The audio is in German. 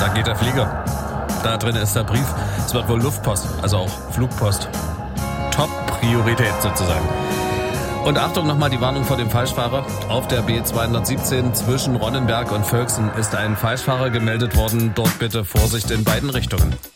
Da geht der Flieger. Da drin ist der Brief. Es wird wohl Luftpost, also auch Flugpost. Top-Priorität sozusagen. Und Achtung, nochmal die Warnung vor dem Falschfahrer. Auf der B217 zwischen Ronnenberg und Völksen ist ein Falschfahrer gemeldet worden. Dort bitte Vorsicht in beiden Richtungen.